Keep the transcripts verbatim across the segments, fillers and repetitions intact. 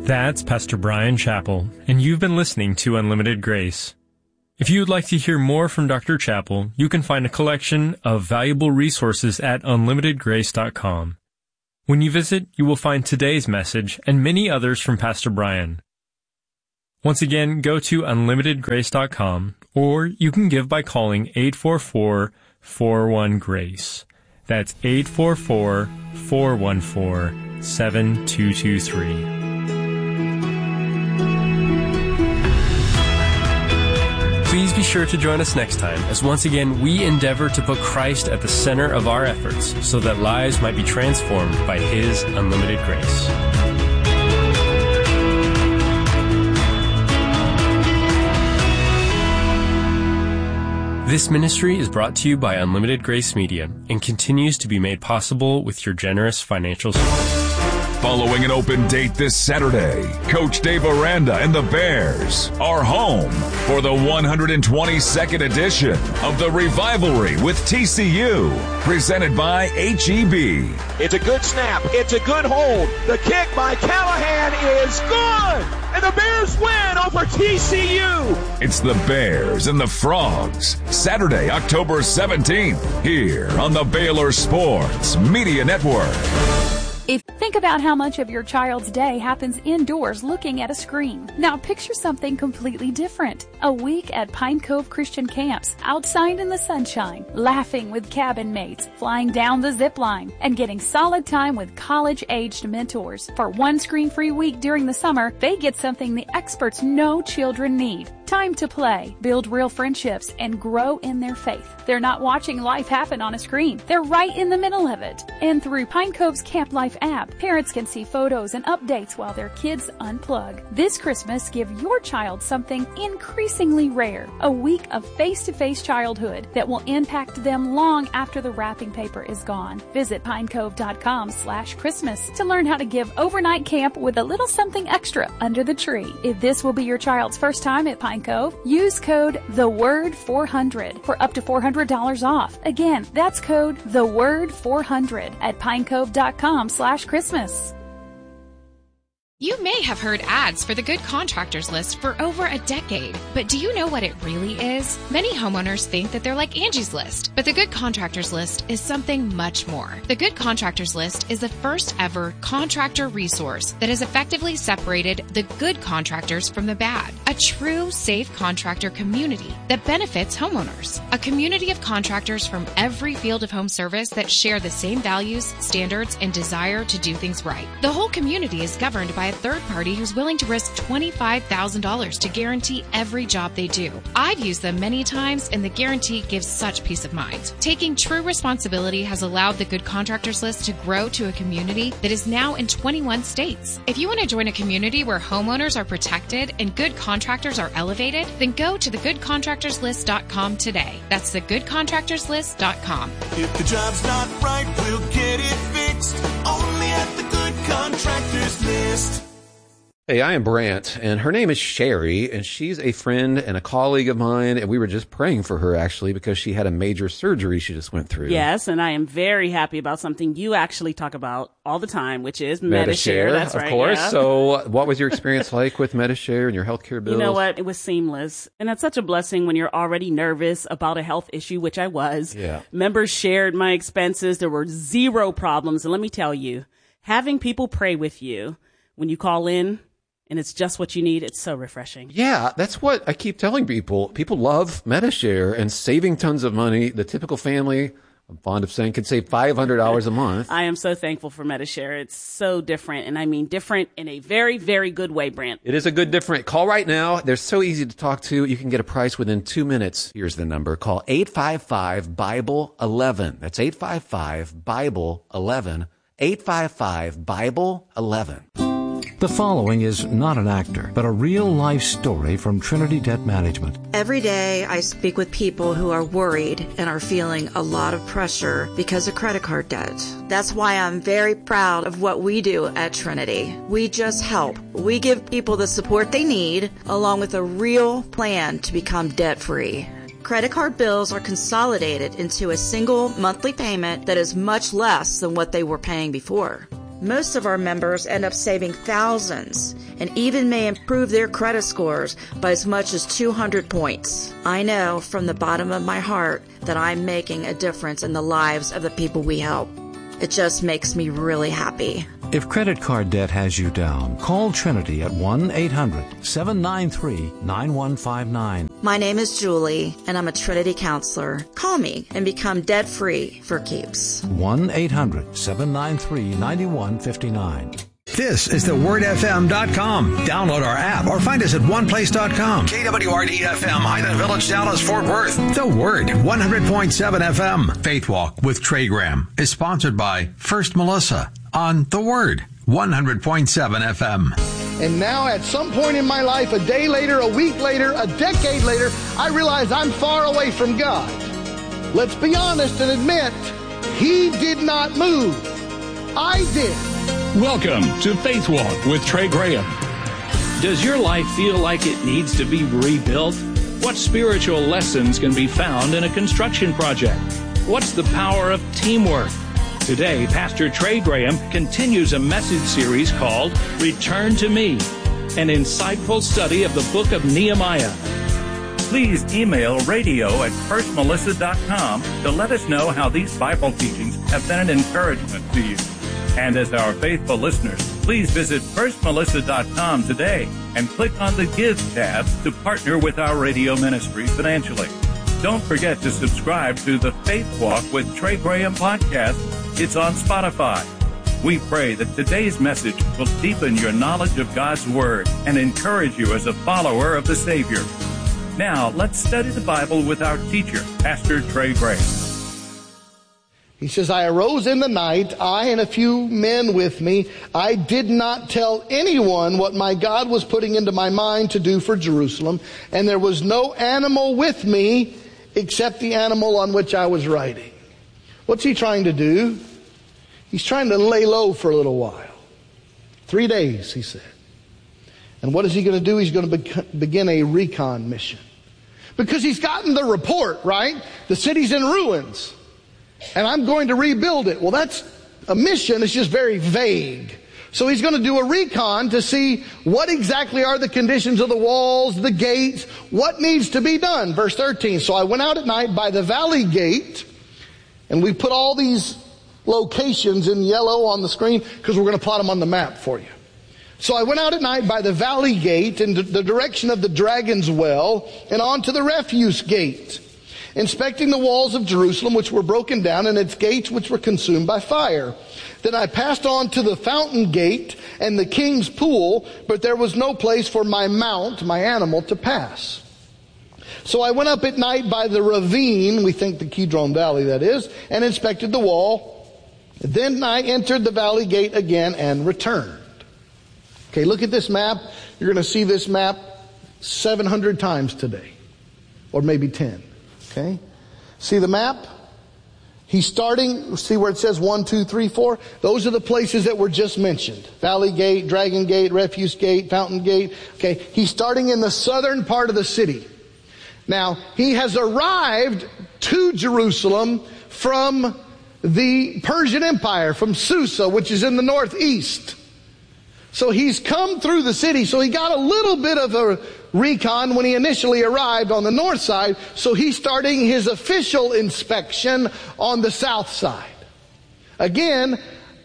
That's Pastor Bryan Chapell, and you've been listening to Unlimited Grace. If you would like to hear more from Doctor Chapell, you can find a collection of valuable resources at unlimited grace dot com. When you visit, you will find today's message and many others from Pastor Bryan. Once again, go to unlimited grace dot com, or you can give by calling eight four four, four one, GRACE. That's eight four four, four one four, seven two two three. Please be sure to join us next time as once again we endeavor to put Christ at the center of our efforts so that lives might be transformed by His unlimited grace. This ministry is brought to you by Unlimited Grace Media and continues to be made possible with your generous financial support. Following an open date this Saturday, Coach Dave Aranda and the Bears are home for the one hundred twenty-second edition of the Revivalry with T C U, presented by H E B. It's a good snap. It's a good hold. The kick by Callahan is good. And the Bears win over T C U. It's the Bears and the Frogs, Saturday, October seventeenth, here on the Baylor Sports Media Network. If think about how much of your child's day happens indoors looking at a screen. Now picture something completely different. A week at Pine Cove Christian Camps, outside in the sunshine, laughing with cabin mates, flying down the zip line, and getting solid time with college-aged mentors. For one screen-free week during the summer, they get something the experts know children need. Time to play, build real friendships, and grow in their faith. They're not watching life happen on a screen. They're right in the middle of it. And through Pine Cove's Camp Life app, parents can see photos and updates while their kids unplug. This Christmas, give your child something increasingly rare, a week of face-to-face childhood that will impact them long after the wrapping paper is gone. Visit pinecove.com slash Christmas to learn how to give overnight camp with a little something extra under the tree. If this will be your child's first time at Pine Cove, use code the word four hundred for up to four hundred dollars off. Again, that's code the word four hundred at pinecove.com slash Christmas. You may have heard ads for the Good Contractors List for over a decade, but do you know what it really is? Many homeowners think that they're like Angie's List, but the Good Contractors List is something much more. The Good Contractors List is the first ever contractor resource that has effectively separated the good contractors from the bad. A true safe contractor community that benefits homeowners. A community of contractors from every field of home service that share the same values, standards, and desire to do things right. The whole community is governed by a third party who's willing to risk twenty-five thousand dollars to guarantee every job they do. I've used them many times, and the guarantee gives such peace of mind. Taking true responsibility has allowed the Good Contractors List to grow to a community that is now in twenty-one states. If you want to join a community where homeowners are protected and good contractors are elevated, then go to the good contractors list dot com today. That's the good contractors list dot com. If the job's not right, we'll get it fixed. Only at the Good Contractors List. Hey, I am Brant, and her name is Sherry, and she's a friend and a colleague of mine, and we were just praying for her, actually, because she had a major surgery she just went through. Yes, and I am very happy about something you actually talk about all the time, which is Medi-Share. That's of right, course. yeah. So what was your experience like with Medi-Share and your healthcare bills? You know what? It was seamless, and it's such a blessing when you're already nervous about a health issue, which I was. Yeah. Members shared my expenses. There were zero problems, and let me tell you, having people pray with you when you call in, and it's just what you need, it's so refreshing. Yeah, that's what I keep telling people. People love Medi-Share and saving tons of money. The typical family, I'm fond of saying, can save five hundred dollars a month. I am so thankful for Medi-Share. It's so different, and I mean different in a very, very good way, Brant. It is a good different. Call right now. They're so easy to talk to. You can get a price within two minutes. Here's the number. Call eight five five, Bible eleven. That's eight five five, Bible eleven. eight five five, Bible eleven. The following is not an actor, but a real-life story from Trinity Debt Management. Every day I speak with people who are worried and are feeling a lot of pressure because of credit card debt. That's why I'm very proud of what we do at Trinity. We just help. We give people the support they need, along with a real plan to become debt-free. Credit card bills are consolidated into a single monthly payment that is much less than what they were paying before. Most of our members end up saving thousands and even may improve their credit scores by as much as two hundred points. I know from the bottom of my heart that I'm making a difference in the lives of the people we help. It just makes me really happy. If credit card debt has you down, call Trinity at one eight hundred seven nine three nine one five nine. My name is Julie, and I'm a Trinity counselor. Call me and become debt-free for keeps. one eight hundred seven nine three nine one five nine. This is the word f m dot com. Download our app or find us at one place dot com. K W R D F M, Highland Village, Dallas, Fort Worth. The Word, one hundred point seven F M. Faith Walk with Trey Graham is sponsored by First Melissa on The Word, one hundred point seven F M. And now at some point in my life, a day later, a week later, a decade later, I realize I'm far away from God. Let's be honest and admit, He did not move. I did. Welcome to Faith Walk with Trey Graham. Does your life feel like it needs to be rebuilt? What spiritual lessons can be found in a construction project? What's the power of teamwork? Today, Pastor Trey Graham continues a message series called Return to Me, an insightful study of the book of Nehemiah. Please email radio at first melissa dot com to let us know how these Bible teachings have been an encouragement to you. And as our faithful listeners, please visit first melissa dot com today and click on the Give tab to partner with our radio ministry financially. Don't forget to subscribe to the Faith Walk with Trey Graham podcast. It's on Spotify. We pray that today's message will deepen your knowledge of God's Word and encourage you as a follower of the Savior. Now, let's study the Bible with our teacher, Pastor Trey Graham. He says, I arose in the night, I and a few men with me. I did not tell anyone what my God was putting into my mind to do for Jerusalem, and there was no animal with me except the animal on which I was riding. What's he trying to do? He's trying to lay low for a little while. Three days, he said. And what is he going to do? He's going to be- begin a recon mission. Because he's gotten the report, right? The city's in ruins. And I'm going to rebuild it. Well, that's a mission. It's just very vague. So he's going to do a recon to see what exactly are the conditions of the walls, the gates, what needs to be done. Verse thirteen, so I went out at night by the valley gate, and we put all these locations in yellow on the screen because we're going to plot them on the map for you. So I went out at night by the valley gate in the direction of the Dragon's Well and on to the refuse gate, inspecting the walls of Jerusalem, which were broken down, and its gates, which were consumed by fire. Then I passed on to the fountain gate and the king's pool, but there was no place for my mount, my animal, to pass. So I went up at night by the ravine, we think the Kidron Valley that is, and inspected the wall. Then I entered the valley gate again and returned. Okay, look at this map. You're going to see this map seven hundred times today, or maybe ten. Okay? See the map? He's starting, see where it says one, two, three, four? Those are the places that were just mentioned. Valley Gate, Dragon Gate, Refuse Gate, Fountain Gate. Okay, he's starting in the southern part of the city. Now, he has arrived to Jerusalem from the Persian Empire, from Susa, which is in the northeast. So he's come through the city, so he got a little bit of a recon when he initially arrived on the north side, so he's starting his official inspection on the south side. Again,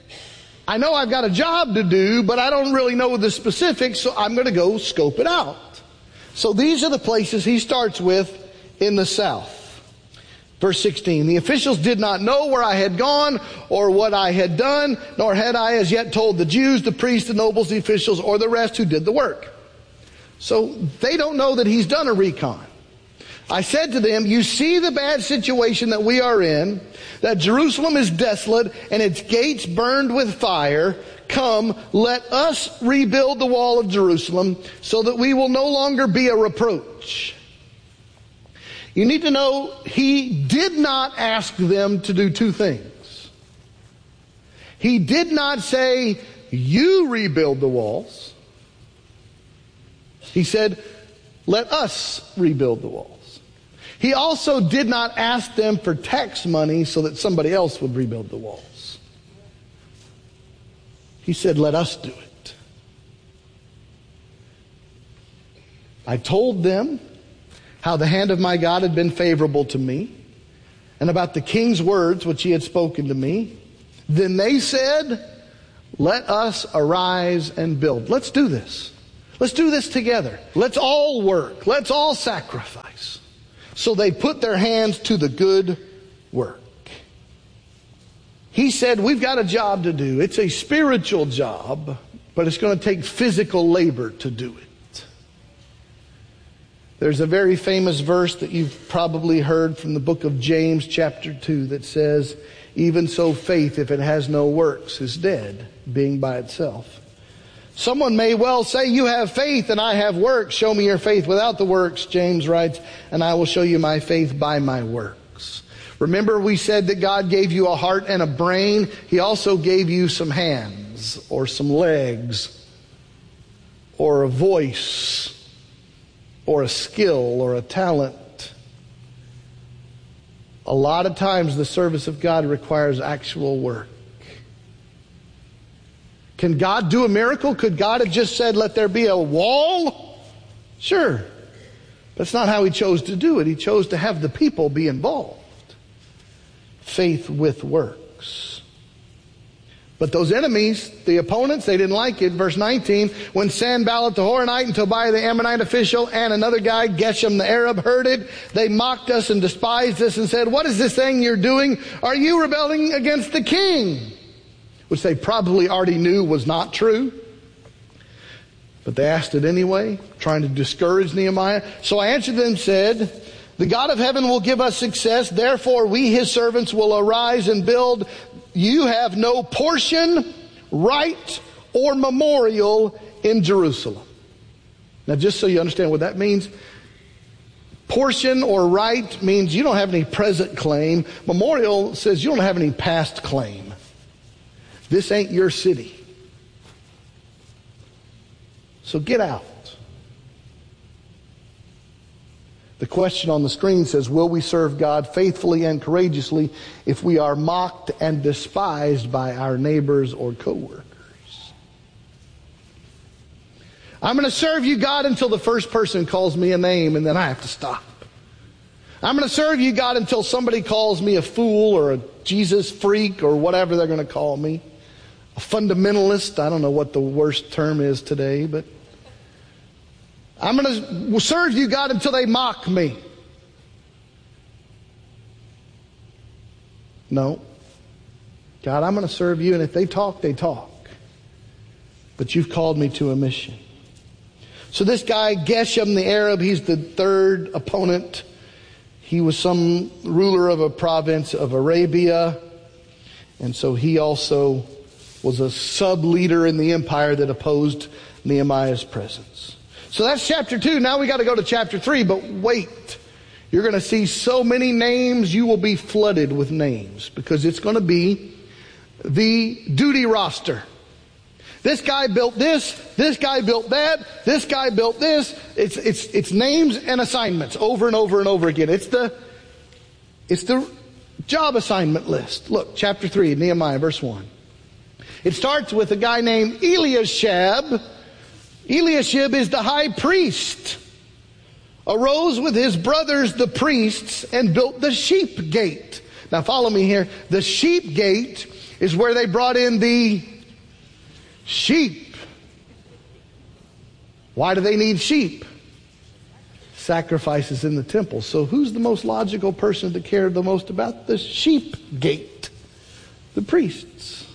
I know I've got a job to do, but I don't really know the specifics, so I'm going to go scope it out. So these are the places he starts with in the south. Verse sixteen, the officials did not know where I had gone or what I had done, nor had I as yet told the Jews, the priests, the nobles, the officials, or the rest who did the work. So they don't know that he's done a recon. I said to them, you see the bad situation that we are in, that Jerusalem is desolate and its gates burned with fire. Come, let us rebuild the wall of Jerusalem so that we will no longer be a reproach. You need to know he did not ask them to do two things. He did not say, you rebuild the walls. He said, let us rebuild the walls. He also did not ask them for tax money so that somebody else would rebuild the walls. He said, let us do it. I told them how the hand of my God had been favorable to me, and about the king's words which he had spoken to me. Then they said, let us arise and build. Let's do this. Let's do this together. Let's all work. Let's all sacrifice. So they put their hands to the good work. He said, we've got a job to do. It's a spiritual job, but it's going to take physical labor to do it. There's a very famous verse that you've probably heard from the book of James chapter two that says, even so faith, if it has no works, is dead, being by itself. Someone may well say, you have faith and I have works. Show me your faith without the works, James writes, and I will show you my faith by my works. Remember, we said that God gave you a heart and a brain. He also gave you some hands or some legs or a voice or a skill or a talent. A lot of times the service of God requires actual work. Can God do a miracle? Could God have just said, let there be a wall? Sure. That's not how he chose to do it. He chose to have the people be involved. Faith with works. But those enemies, the opponents, they didn't like it. Verse nineteen, when Sanballat the Horonite and Tobiah the Ammonite official and another guy, Geshem the Arab, heard it, they mocked us and despised us and said, what is this thing you're doing? Are you rebelling against the king? Which they probably already knew was not true. But they asked it anyway, trying to discourage Nehemiah. So I answered them and said, the God of heaven will give us success. Therefore, we, his servants, will arise and build. You have no portion, right, or memorial in Jerusalem. Now, just so you understand what that means, portion or right means you don't have any present claim. Memorial says you don't have any past claim. This ain't your city. So get out. The question on the screen says, will we serve God faithfully and courageously if we are mocked and despised by our neighbors or co-workers? I'm going to serve you, God, until the first person calls me a name, and then I have to stop. I'm going to serve you, God, until somebody calls me a fool or a Jesus freak or whatever they're going to call me. A fundamentalist. I don't know what the worst term is today, but I'm going to serve you, God, until they mock me. No. God, I'm going to serve you, and if they talk, they talk. But you've called me to a mission. So this guy, Geshem the Arab, he's the third opponent. He was some ruler of a province of Arabia. And so he also was a sub-leader in the empire that opposed Nehemiah's presence. So that's chapter two. Now we got to go to chapter three, but wait. You're going to see so many names, you will be flooded with names because it's going to be the duty roster. This guy built this, this guy built that, this guy built this. It's it's it's names and assignments over and over and over again. It's the it's the job assignment list. Look, chapter three, Nehemiah, verse one. It starts with a guy named Eliashib. Eliashib is the high priest. Arose with his brothers the priests and built the sheep gate. Now follow me here. The sheep gate is where they brought in the sheep. Why do they need sheep? Sacrifices in the temple. So who's the most logical person to care the most about the sheep gate? The priests.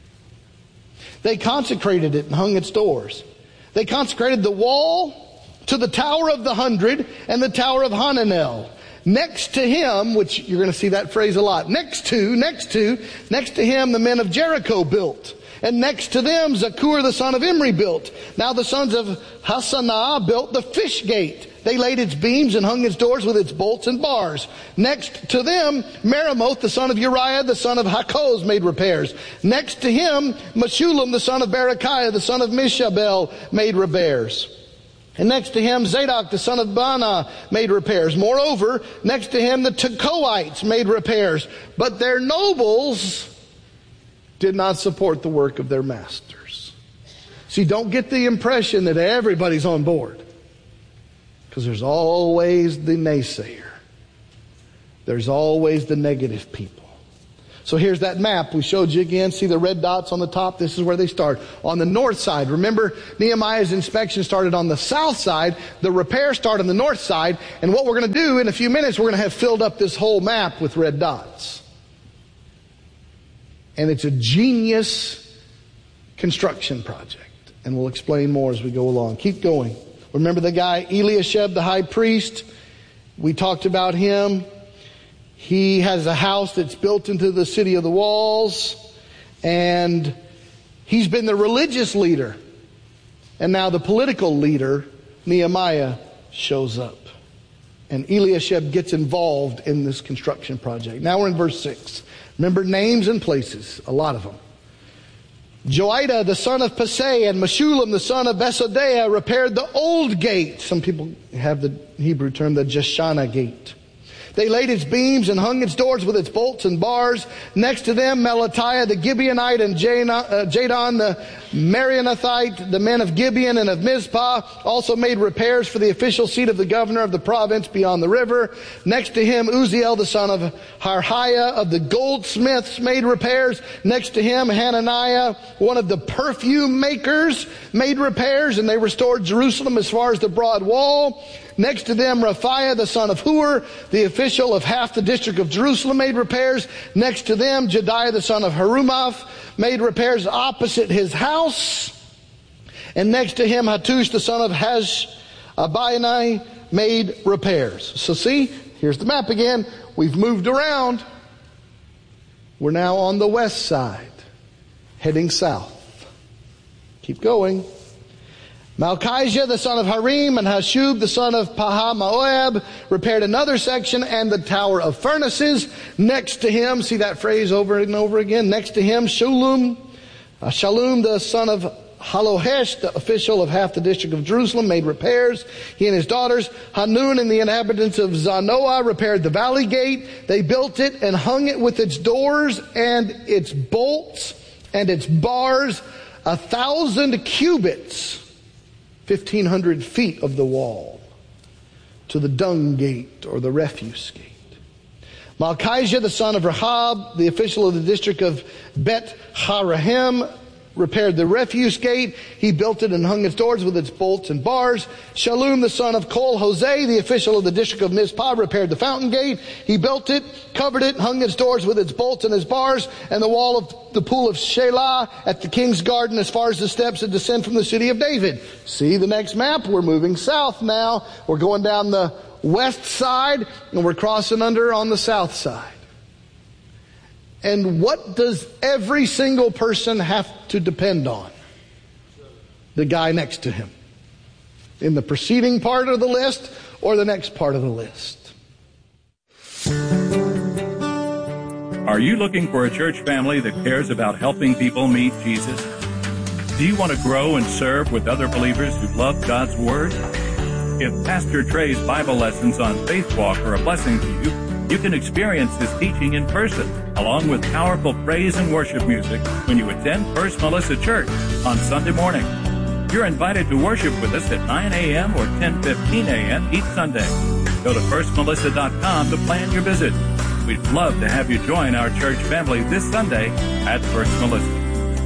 They consecrated it and hung its doors. They consecrated the wall to the Tower of the Hundred and the Tower of Hananel. Next to him, which you're going to see that phrase a lot, next to, next to, next to him the men of Jericho built. And next to them, Zakur the son of Imri built. Now the sons of Hassanah built the fish gate. They laid its beams and hung its doors with its bolts and bars. Next to them, Meremoth the son of Uriah the son of Hakoz made repairs. Next to him, Meshullam the son of Berechiah the son of Mishabel made repairs. And next to him, Zadok the son of Bana made repairs. Moreover, next to him, the Tekoites made repairs. But their nobles did not support the work of their masters. See, don't get the impression that everybody's on board. Because there's always the naysayer. There's always the negative people. So here's that map we showed you again. See the red dots on the top? This is where they start. On the north side, remember Nehemiah's inspection started on the south side. The repair started on the north side. And what we're going to do in a few minutes, we're going to have filled up this whole map with red dots. And it's a genius construction project. And we'll explain more as we go along. Keep going. Remember the guy Eliashib, the high priest? We talked about him. He has a house that's built into the city of the walls, and he's been the religious leader. And now the political leader, Nehemiah, shows up. And Eliashib gets involved in this construction project. Now we're in verse six. Remember names and places, a lot of them. Joiada, the son of Pasei, and Meshullam, the son of Besodeiah, repaired the old gate. Some people have the Hebrew term, the Jeshanah gate. They laid its beams and hung its doors with its bolts and bars. Next to them, Melatiah the Gibeonite and Jadon the Marionathite, the men of Gibeon and of Mizpah, also made repairs for the official seat of the governor of the province beyond the river. Next to him, Uzziel the son of Harhiah of the goldsmiths made repairs. Next to him, Hananiah, one of the perfume makers, made repairs, and they restored Jerusalem as far as the broad wall. Next to them, Raphiah, the son of Hur, the official of half the district of Jerusalem, made repairs. Next to them, Jediah, the son of Harumath, made repairs opposite his house. And next to him, Hattush, the son of Hashabani, made repairs. So see, here's the map again. We've moved around. We're now on the west side, heading south. Keep going. Malchijah, the son of Harim, and Hashub, the son of Pahamoab, repaired another section and the Tower of Furnaces. Next to him, see that phrase over and over again, next to him, Shallum, uh, Shallum, the son of Halohesh, the official of half the district of Jerusalem, made repairs. He and his daughters, Hanun and the inhabitants of Zanoah, repaired the valley gate. They built it and hung it with its doors and its bolts and its bars, a thousand cubits, fifteen hundred feet of the wall, to the dung gate or the refuse gate. Malchijah, the son of Rahab, the official of the district of Bet Harahem, repaired the refuse gate. He built it and hung its doors with its bolts and bars. Shallum, the son of Kol Hoseh, the official of the district of Mizpah, repaired the fountain gate. He built it, covered it, hung its doors with its bolts and its bars, and the wall of the pool of Shelah at the king's garden as far as the steps that descend from the city of David. See the next map? We're moving south now. We're going down the west side, and we're crossing under on the south side. And what does every single person have to depend on? The guy next to him. In the preceding part of the list or the next part of the list. Are you looking for a church family that cares about helping people meet Jesus? Do you want to grow and serve with other believers who love God's Word? If Pastor Trey's Bible lessons on Faith Walk are a blessing to you, you can experience his teaching in person, along with powerful praise and worship music when you attend First Melissa Church on Sunday morning. You're invited to worship with us at nine a.m. or ten fifteen a.m. each Sunday. Go to first melissa dot com to plan your visit. We'd love to have you join our church family this Sunday at First Melissa.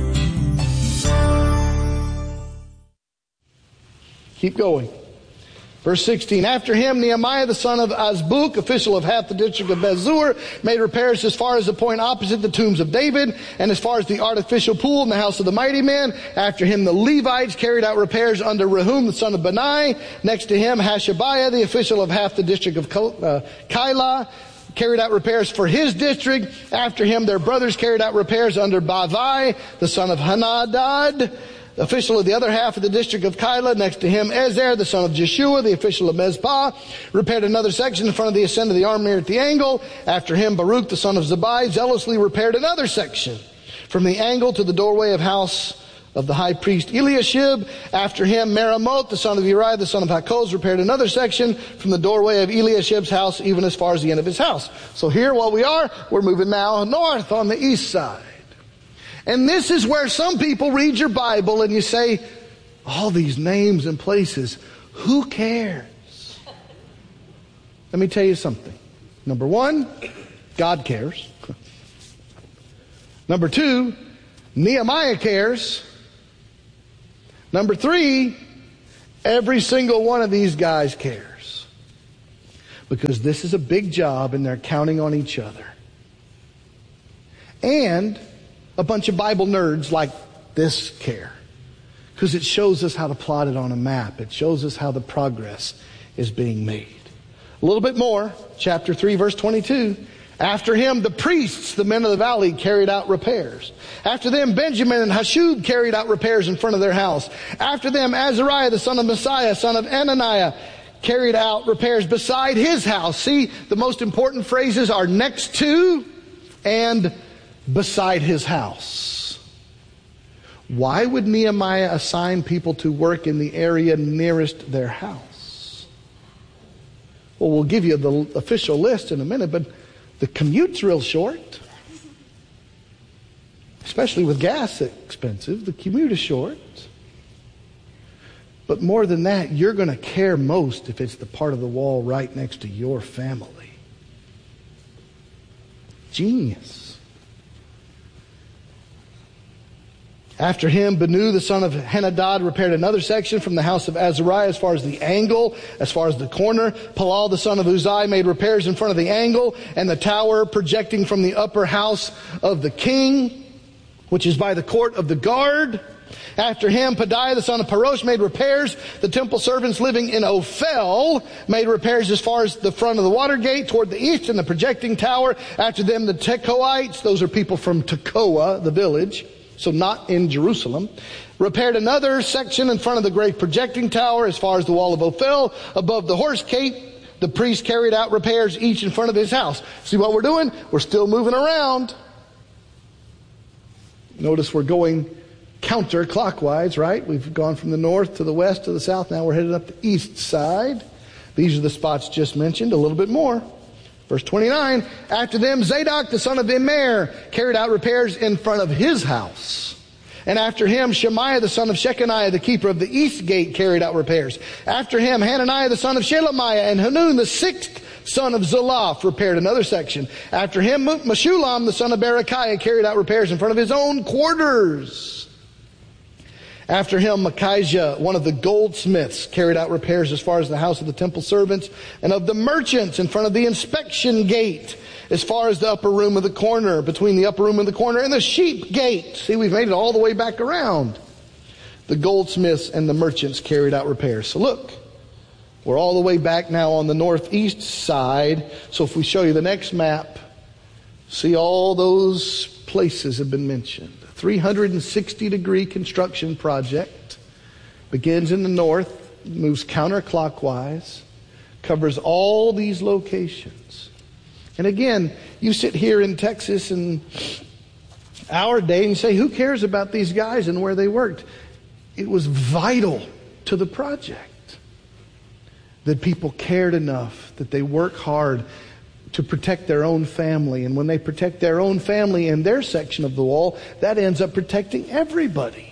Keep going. Verse sixteen, after him, Nehemiah, the son of Azbuk, official of half the district of Bezur, made repairs as far as the point opposite the tombs of David, and as far as the artificial pool in the house of the mighty men. After him, the Levites carried out repairs under Rehum, the son of Bani. Next to him, Hashabiah, the official of half the district of Keilah, carried out repairs for his district. After him, their brothers carried out repairs under Bavai, the son of Hanadad, official of the other half of the district of Keilah. Next to him, Ezer, the son of Jeshua, the official of Mizpah, repaired another section in front of the ascent of the armor at the angle. After him, Baruch, the son of Zabai, zealously repaired another section from the angle to the doorway of house of the high priest Eliashib. After him, Meremoth, the son of Uriah, the son of Hakoz, repaired another section from the doorway of Eliashib's house, even as far as the end of his house. So here, while we are, we're moving now north on the east side. And this is where some people read your Bible and you say, All these names and places. Who cares? Let me tell you something. Number one, God cares. Number two, Nehemiah cares. Number three, every single one of these guys cares. Because this is a big job and they're counting on each other. And a bunch of Bible nerds like this care. Because it shows us how to plot it on a map. It shows us how the progress is being made. A little bit more, chapter three, verse twenty-two. After him, the priests, the men of the valley, carried out repairs. After them, Benjamin and Hashub carried out repairs in front of their house. After them, Azariah, the son of Messiah, son of Ananiah, carried out repairs beside his house. See, the most important phrases are next to and beside his house. Why would Nehemiah assign people to work in the area nearest their house? Well, we'll give you the official list in a minute, but the commute's real short. Especially with gas expensive, the commute is short. But more than that, you're going to care most if it's the part of the wall right next to your family. Genius. After him, Benu, the son of Henadad, repaired another section from the house of Azariah as far as the angle, as far as the corner. Palal, the son of Uzai, made repairs in front of the angle and the tower projecting from the upper house of the king, which is by the court of the guard. After him, Pedaiah, the son of Parosh, made repairs. The temple servants living in Ophel made repairs as far as the front of the water gate toward the east and the projecting tower. After them, the Tekoites, those are people from Tekoa, the village, so not in Jerusalem, repaired another section in front of the great projecting tower as far as the wall of Ophel. Above the horse gate, the priest carried out repairs each in front of his house. See what we're doing? We're still moving around. Notice we're going counterclockwise, right? We've gone from the north to the west to the south. Now we're headed up the east side. These are the spots just mentioned, a little bit more. Verse twenty-nine, after them, Zadok, the son of Immer, carried out repairs in front of his house. And after him, Shemaiah, the son of Shechaniah, the keeper of the east gate, carried out repairs. After him, Hananiah, the son of Shelemiah, and Hanun, the sixth son of Zalaph, repaired another section. After him, Meshulam, the son of Berechiah, carried out repairs in front of his own quarters. After him, Micaiah, one of the goldsmiths, carried out repairs as far as the house of the temple servants and of the merchants in front of the inspection gate, as far as the upper room of the corner, between the upper room and the corner and the sheep gate. See, we've made it all the way back around. The goldsmiths and the merchants carried out repairs. So look, we're all the way back now on the northeast side. So if we show you the next map, see all those places have been mentioned. three hundred sixty degree construction project begins in the north, moves counterclockwise, covers all these locations. And again, you sit here in Texas in our day and say, who cares about these guys and where they worked? It was vital to the project that people cared enough, that they work hard to protect their own family. And when they protect their own family in their section of the wall, that ends up protecting everybody.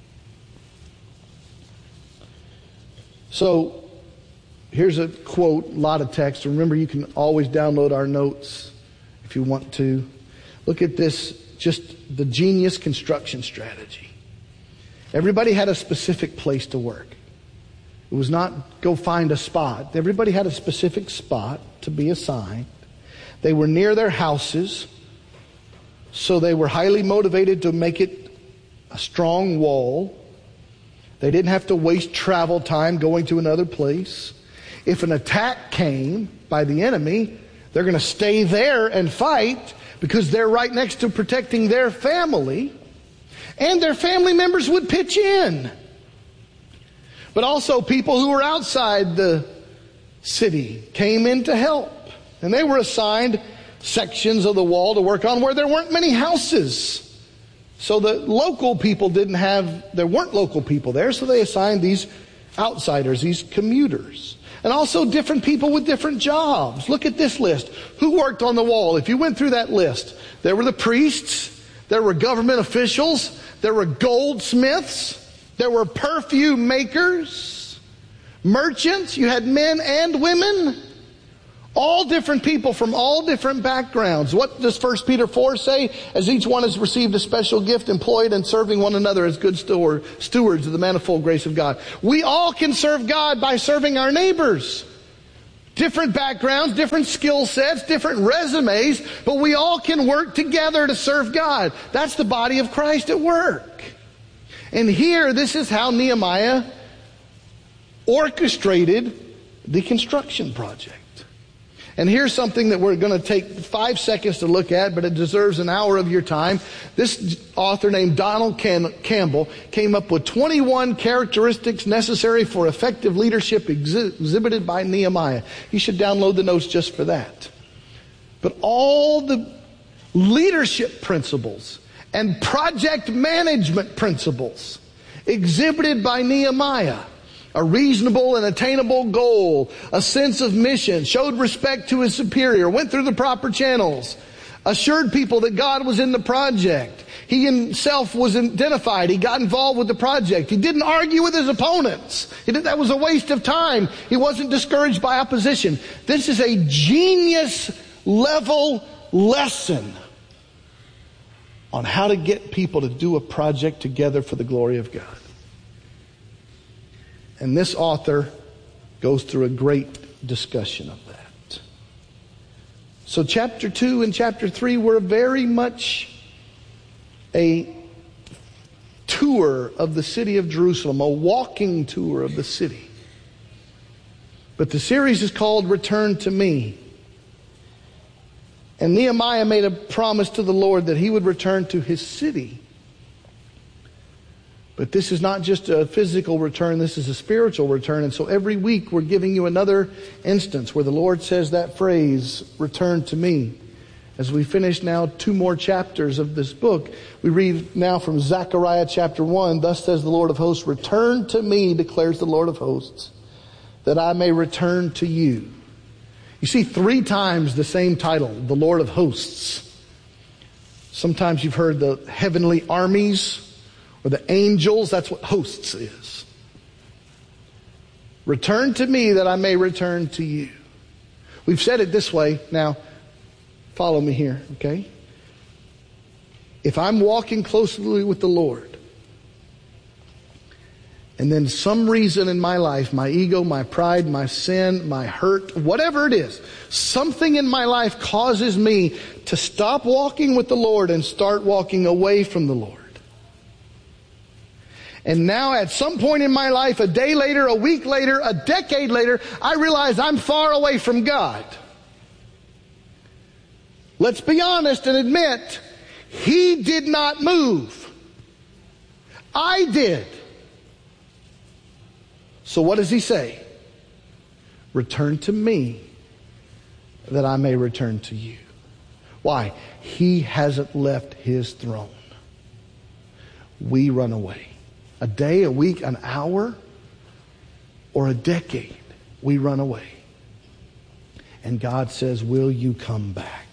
So here's a quote, a lot of text. Remember, you can always download our notes if you want to. Look at this, just the genius construction strategy. Everybody had a specific place to work. It was not go find a spot. Everybody had a specific spot to be assigned. They were near their houses, so they were highly motivated to make it a strong wall. They didn't have to waste travel time going to another place. If an attack came by the enemy, they're going to stay there and fight because they're right next to protecting their family, and their family members would pitch in. But also people who were outside the city came in to help. And they were assigned sections of the wall to work on where there weren't many houses. So the local people didn't have, there weren't local people there, so they assigned these outsiders, these commuters. And also different people with different jobs. Look at this list. Who worked on the wall? If you went through that list, there were the priests, there were government officials, there were goldsmiths, There were perfume makers, merchants. You had men and women. All different people from all different backgrounds. What does First Peter four say? As each one has received a special gift, employed in serving one another as good stewards of the manifold grace of God. We all can serve God by serving our neighbors. Different backgrounds, different skill sets, different resumes, but we all can work together to serve God. That's the body of Christ at work. And here, this is how Nehemiah orchestrated the construction project. And here's something that we're going to take five seconds to look at, but it deserves an hour of your time. This author named Donald Campbell came up with twenty-one characteristics necessary for effective leadership exhi- exhibited by Nehemiah. You should download the notes just for that. But all the leadership principles and project management principles exhibited by Nehemiah: a reasonable and attainable goal, a sense of mission, showed respect to his superior, went through the proper channels, assured people that God was in the project. He himself was identified. He got involved with the project. He didn't argue with his opponents. He did, that was a waste of time. He wasn't discouraged by opposition. This is a genius level lesson on how to get people to do a project together for the glory of God. And this author goes through a great discussion of that. So chapter two and chapter three were very much a tour of the city of Jerusalem, a walking tour of the city. But the series is called Return to Me. And Nehemiah made a promise to the Lord that he would return to his city. But this is not just a physical return, this is a spiritual return. And so every week we're giving you another instance where the Lord says that phrase, return to me. As we finish now two more chapters of this book, we read now from Zechariah chapter one, thus says the Lord of hosts, return to me, declares the Lord of hosts, that I may return to you. You see three times the same title, the Lord of hosts. Sometimes you've heard the heavenly armies, or the angels. That's what hosts is. Return to me that I may return to you. We've said it this way. Now, follow me here, okay? If I'm walking closely with the Lord, and then some reason in my life, my ego, my pride, my sin, my hurt, whatever it is, something in my life causes me to stop walking with the Lord and start walking away from the Lord. And now at some point in my life, a day later, a week later, a decade later, I realize I'm far away from God. Let's be honest and admit, He did not move. I did. So what does He say? Return to me that I may return to you. Why? He hasn't left His throne. We run away. A day, a week, an hour, or a decade, we run away. And God says, will you come back?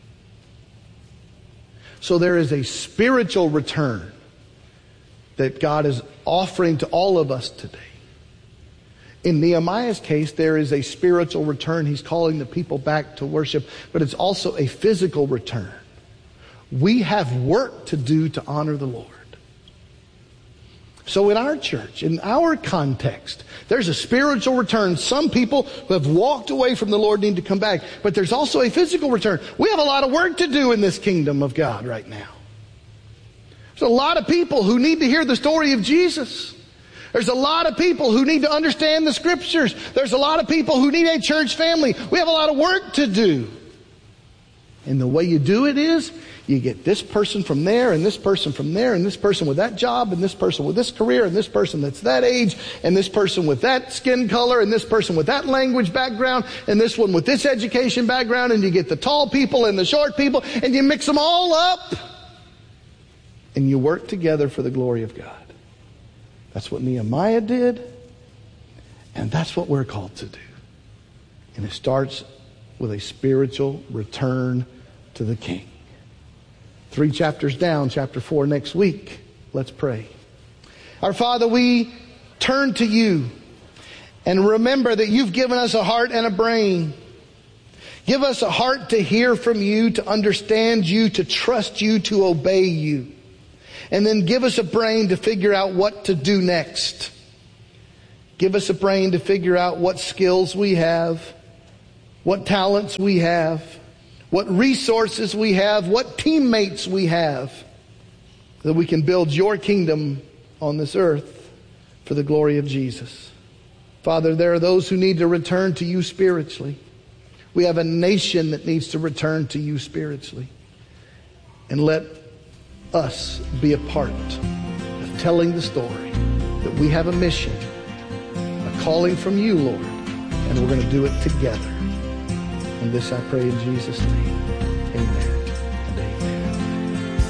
So there is a spiritual return that God is offering to all of us today. In Nehemiah's case, there is a spiritual return. He's calling the people back to worship, but it's also a physical return. We have work to do to honor the Lord. So in our church, in our context, there's a spiritual return. Some people who have walked away from the Lord need to come back. But there's also a physical return. We have a lot of work to do in this kingdom of God right now. There's a lot of people who need to hear the story of Jesus. There's a lot of people who need to understand the Scriptures. There's a lot of people who need a church family. We have a lot of work to do. And the way you do it is, you get this person from there, and this person from there, and this person with that job, and this person with this career, and this person that's that age, and this person with that skin color, and this person with that language background, and this one with this education background, and you get the tall people and the short people, and you mix them all up, and you work together for the glory of God. That's what Nehemiah did, and that's what we're called to do. And it starts with a spiritual return to the King. Three chapters down, chapter four next week. Let's pray. Our Father, we turn to you and remember that you've given us a heart and a brain. Give us a heart to hear from you, to understand you, to trust you, to obey you. And then give us a brain to figure out what to do next. Give us a brain to figure out what skills we have, what talents we have, what resources we have, what teammates we have, that we can build your kingdom on this earth for the glory of Jesus. Father, there are those who need to return to you spiritually. We have a nation that needs to return to you spiritually. And let us be a part of telling the story that we have a mission, a calling from you, Lord, and we're going to do it together. And this I pray in Jesus' name. Amen and amen.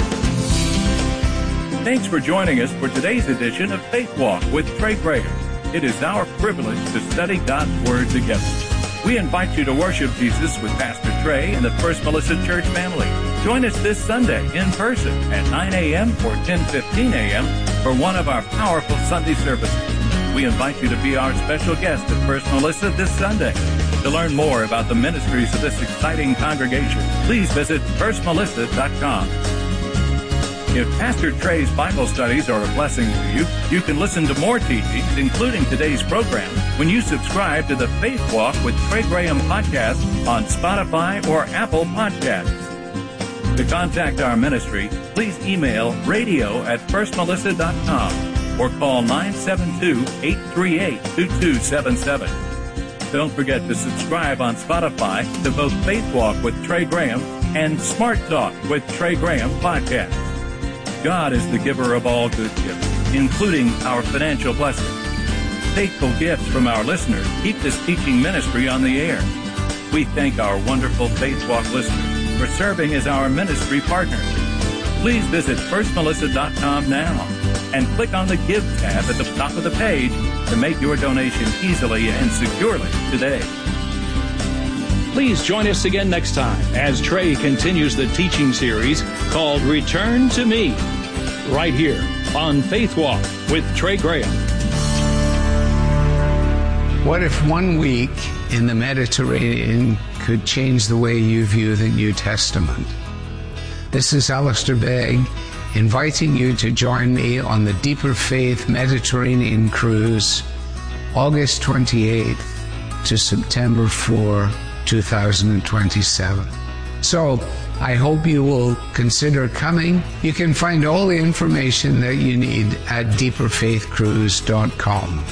Thanks for joining us for today's edition of Faith Walk with Trey Graham. It is our privilege to study God's Word together. We invite you to worship Jesus with Pastor Trey and the First Melissa Church family. Join us this Sunday in person at nine a.m. or ten fifteen a.m. for one of our powerful Sunday services. We invite you to be our special guest at First Melissa this Sunday. To learn more about the ministries of this exciting congregation, please visit first melissa dot com. If Pastor Trey's Bible studies are a blessing to you, you can listen to more teachings, including today's program, when you subscribe to the Faith Walk with Trey Graham podcast on Spotify or Apple Podcasts. To contact our ministry, please email radio at first melissa dot com or call nine seven two, eight three eight, two two seven seven. Don't forget to subscribe on Spotify to both Faith Walk with Trey Graham and Smart Talk with Trey Graham podcast. God is the giver of all good gifts, including our financial blessings. Faithful gifts from our listeners keep this teaching ministry on the air. We thank our wonderful Faith Walk listeners for serving as our ministry partners. Please visit first melissa dot com now and click on the Give tab at the top of the page to make your donation easily and securely today. Please join us again next time as Trey continues the teaching series called Return to Me, right here on Faith Walk with Trey Graham. What if one week in the Mediterranean could change the way you view the New Testament? This is Alistair Begg, inviting you to join me on the Deeper Faith Mediterranean Cruise, August twenty-eighth to September fourth, two thousand twenty-seven. So, I hope you will consider coming. You can find all the information that you need at deeper faith cruise dot com.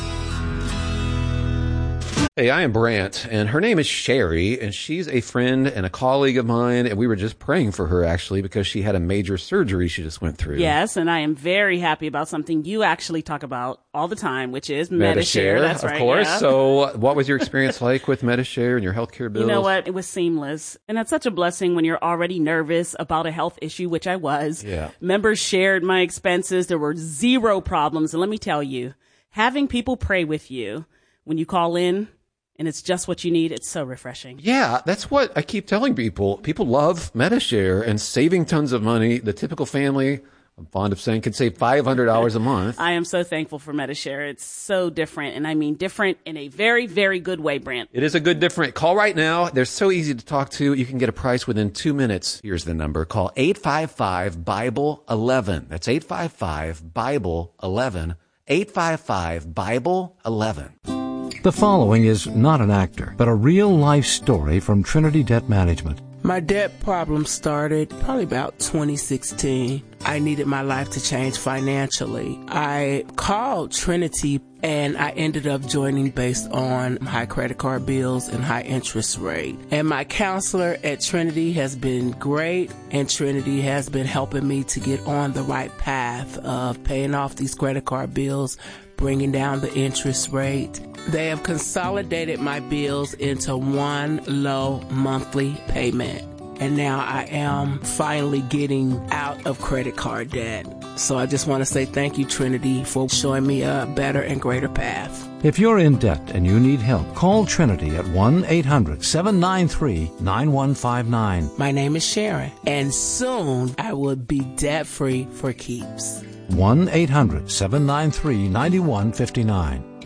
Hey, I am Brant, and her name is Sherry, and she's a friend and a colleague of mine, and we were just praying for her, actually, because she had a major surgery she just went through. Yes, and I am very happy about something you actually talk about all the time, which is Medi-Share. That's of right, course. yeah. So what was your experience like with Medi-Share and your healthcare bills? You know what? It was seamless. And that's such a blessing when you're already nervous about a health issue, which I was. Yeah. Members shared my expenses. There were zero problems. And let me tell you, having people pray with you when you call in, and it's just what you need, it's so refreshing. Yeah, that's what I keep telling people. People love Medi-Share and saving tons of money. The typical family, I'm fond of saying, can save five hundred dollars a month. I am so thankful for Medi-Share. It's so different, and I mean different in a very, very good way, Brant. It is a good different. Call right now. They're so easy to talk to. You can get a price within two minutes. Here's the number. Call eight five five, Bible eleven. That's eight five five, Bible eleven. eight five five, Bible eleven. The following is not an actor, but a real-life story from Trinity Debt Management. My debt problem started probably about twenty sixteen. I needed my life to change financially. I called Trinity and I ended up joining based on high credit card bills and high interest rate. And my counselor at Trinity has been great, and Trinity has been helping me to get on the right path of paying off these credit card bills, bringing down the interest rate. They have consolidated my bills into one low monthly payment. And now I am finally getting out of credit card debt. So I just want to say thank you, Trinity, for showing me a better and greater path. If you're in debt and you need help, call Trinity at one eight hundred, seven nine three, nine one five nine. My name is Sharon, and soon I will be debt-free for keeps. one eight hundred seven nine three nine one five nine.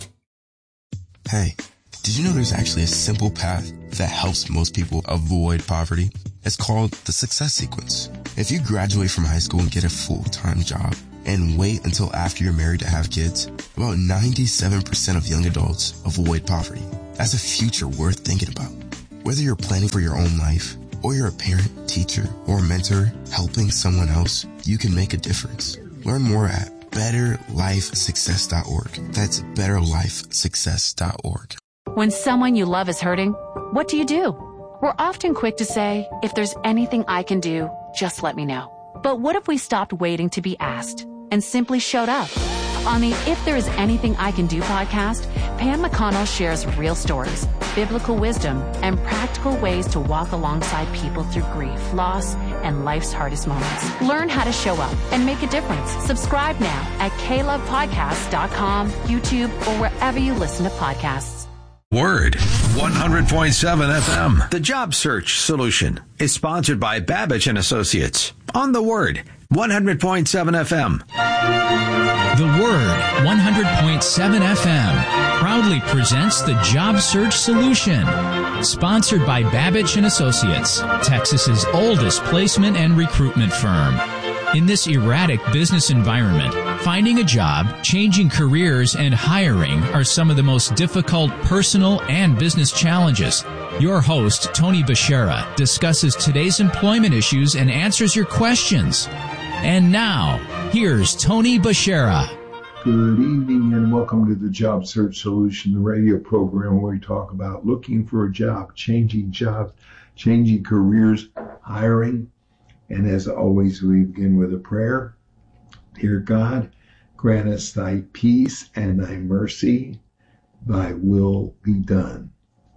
Hey, did you know there's actually a simple path that helps most people avoid poverty? It's called the Success Sequence. If you graduate from high school and get a full-time job and wait until after you're married to have kids, about ninety-seven percent of young adults avoid poverty. That's a future worth thinking about. Whether you're planning for your own life, or you're a parent, teacher, or mentor helping someone else, you can make a difference. Learn more at better life success dot org. That's better life success dot org. When someone you love is hurting, what do you do? We're often quick to say, if there's anything I can do, just let me know. But what if we stopped waiting to be asked and simply showed up? On the If There Is Anything I Can Do podcast, Pam McConnell shares real stories, biblical wisdom, and practical ways to walk alongside people through grief, loss, and life's hardest moments. Learn how to show up and make a difference. Subscribe now at k love podcast dot com, YouTube, or wherever you listen to podcasts. Word one hundred point seven F M. The Job Search Solution is sponsored by Babbage and Associates on the Word one hundred point seven F M. The Word one hundred point seven F M proudly presents the Job Search Solution, sponsored by Babbage and Associates, Texas's oldest placement and recruitment firm. In this erratic business environment, finding a job, changing careers, and hiring are some of the most difficult personal and business challenges. Your host, Tony Bashara, discusses today's employment issues and answers your questions. And now, here's Tony Bashara. Good evening and welcome to the Job Search Solution, the radio program where we talk about looking for a job, changing jobs, changing careers, hiring. And as always, we begin with a prayer. Dear God, grant us thy peace and thy mercy, thy will be done.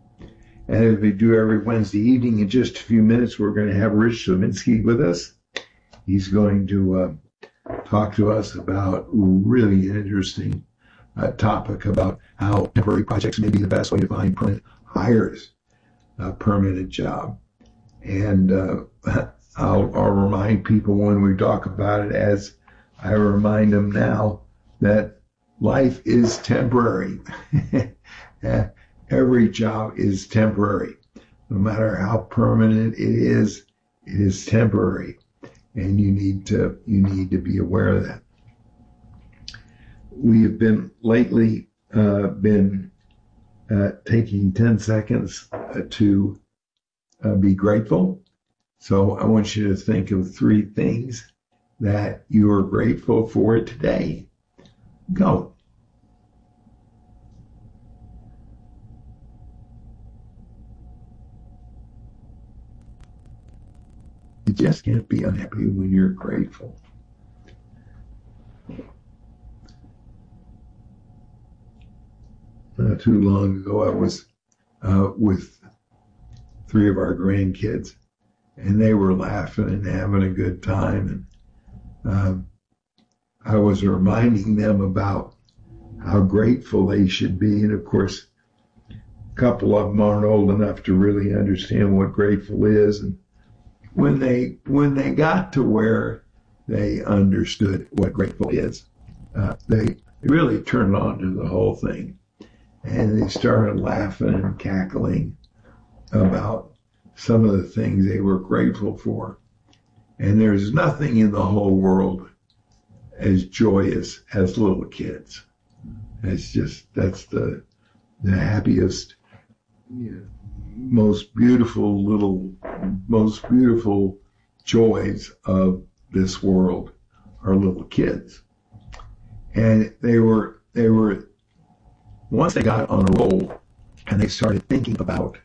And as we do every Wednesday evening, in just a few minutes, we're going to have Rich Levinsky with us. He's going to uh, talk to us about really an interesting uh, topic about how temporary projects may be the best way to find permanent hires, a permanent job. And uh, I'll, I'll remind people when we talk about it, as I remind them now, that life is temporary. Every job is temporary. No matter how permanent it is, it is temporary. And you need to you need to be aware of that. We have been lately uh, been uh, taking ten seconds uh, to uh, be grateful. So I want you to think of three things that you are grateful for today. Go. You just can't be unhappy when you're grateful. Not too long ago, I was uh, with three of our grandkids, and they were laughing and having a good time. And um, I was reminding them about how grateful they should be. And of course, a couple of them aren't old enough to really understand what grateful is. And when they when they got to where they understood what grateful is, uh, they really turned on to the whole thing. And they started laughing and cackling about some of the things they were grateful for. And there's nothing in the whole world as joyous as little kids. It's just, that's the the happiest, you know, most beautiful little, most beautiful joys of this world are little kids. And they were, they were, once they got on a roll and they started thinking about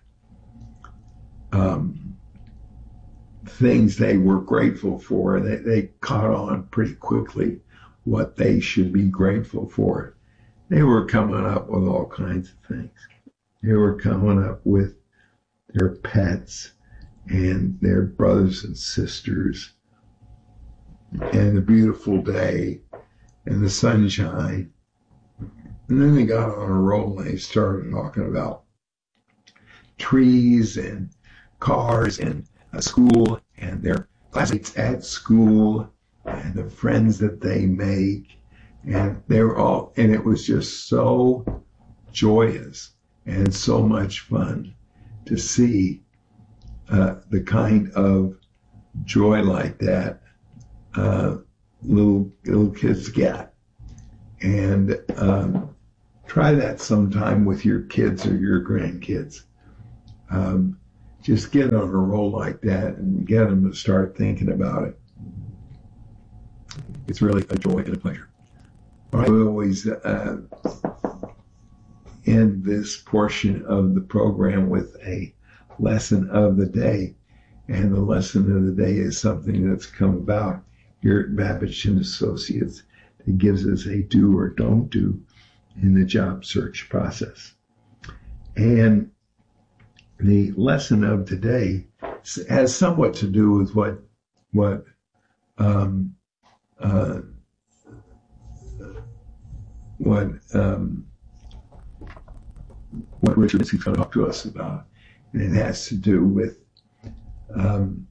um, things they were grateful for, they, they caught on pretty quickly what they should be grateful for. They were coming up with all kinds of things. They were coming up with their pets and their brothers and sisters and the beautiful day and the sunshine. And then they got on a roll and they started talking about trees and cars and a school and their classmates at school and the friends that they make. And they were all, and it was just so joyous and so much fun to see uh, the kind of joy like that uh, little little kids get. And um, try that sometime with your kids or your grandkids. Um, just get on a roll like that and get them to start thinking about it. It's really a joy and a pleasure. I always uh, end this portion of the program with a lesson of the day. And the lesson of the day is something that's come about here at Babich and Associates that gives us a do or don't do in the job search process. And the lesson of today has somewhat to do with what what um, uh, what um, what Richard is going to talk to us about, and it has to do with um,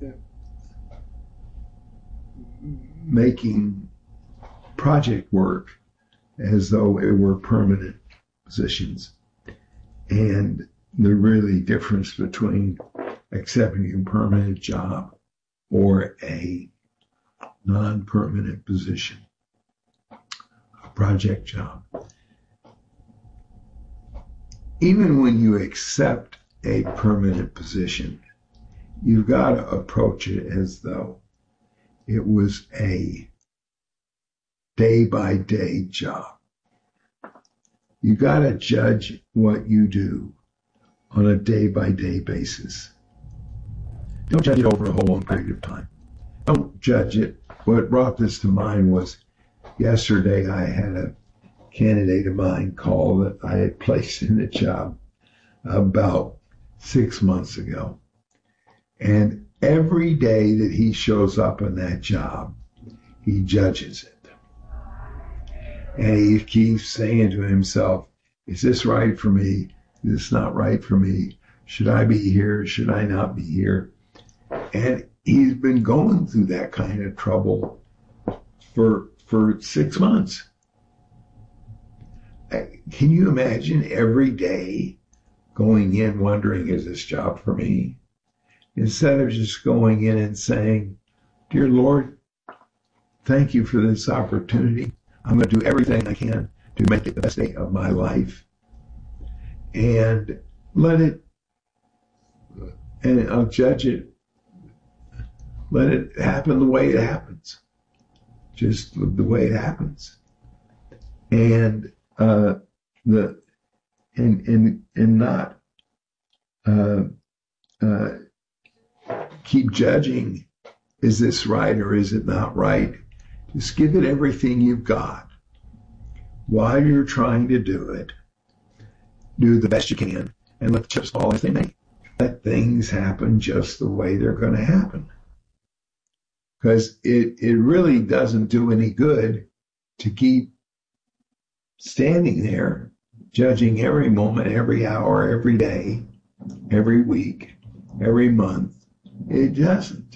making project work as though it were permanent positions, and the really difference between accepting a permanent job or a non-permanent position, a project job. Even when you accept a permanent position, you've got to approach it as though it was a day-by-day job. You got to judge what you do on a day-by-day basis. Don't judge it over a whole long period of time. Don't judge it. What brought this to mind was yesterday I had a candidate of mine call that I had placed in a job about six months ago. And every day that he shows up in that job, he judges it. And he keeps saying to himself, is this right for me? Is this not right for me? Should I be here? Should I not be here? And he's been going through that kind of trouble for for six months. Can you imagine every day going in wondering, is this job for me? Instead of just going in and saying, dear Lord, thank you for this opportunity. I'm going to do everything I can to make it the best day of my life. And let it, and I'll judge it, let it happen the way it happens. Just the way it happens. And uh, the and and and not uh, uh, keep judging, is this right or is it not right? Just give it everything you've got. While you're trying to do it, do the best you can and let the chips fall as they may. Let things happen just the way they're going to happen. Because it, it really doesn't do any good to keep standing there judging every moment, every hour, every day, every week, every month. It doesn't.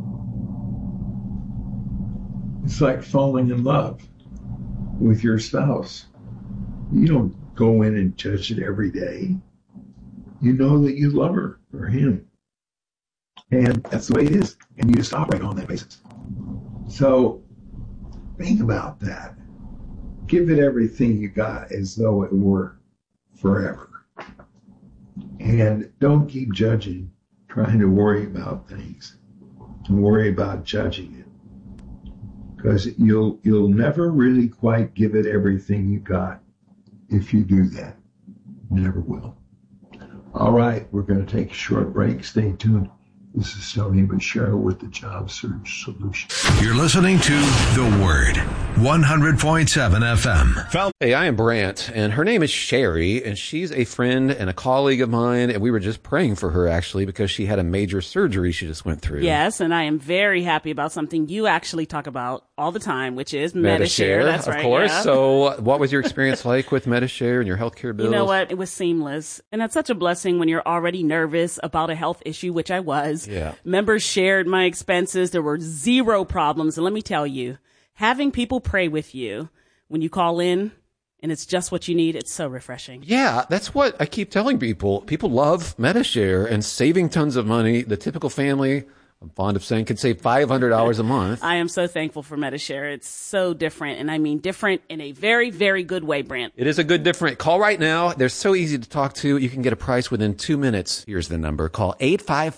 It's like falling in love with your spouse. You don't go in and judge it every day. You know that you love her or him. And that's the way it is. And you just operate on that basis. So think about that. Give it everything you got as though it were forever. And don't keep judging, trying to worry about things and worry about judging it. Because you'll you'll never really quite give it everything you got if you do that. Never will. All right, we're going to take a short break. Stay tuned. This is Tony Bashir with the Job Search Solution. You're listening to The Word, one hundred point seven F M. Hey, I am Brant, and her name is Sherry, and she's a friend and a colleague of mine, and we were just praying for her, actually, because she had a major surgery she just went through. Yes, and I am very happy about something you actually talk about all the time, which is Medi-Share. Medi-Share. That's of right, course. yeah. So what was your experience like with Medi-Share and your healthcare bills? You know what? It was seamless. And it's such a blessing when you're already nervous about a health issue, which I was. Yeah. Members shared my expenses. There were zero problems. And let me tell you, having people pray with you when you call in and it's just what you need, it's so refreshing. Yeah, that's what I keep telling people. People love MediShare and saving tons of money. The typical family, I'm fond of saying, could save five hundred dollars a month. I am so thankful for MediShare. It's so different. And I mean different in a very, very good way, Brent. It is a good different. Call right now. They're so easy to talk to. You can get a price within two minutes. Here's the number. Call eight five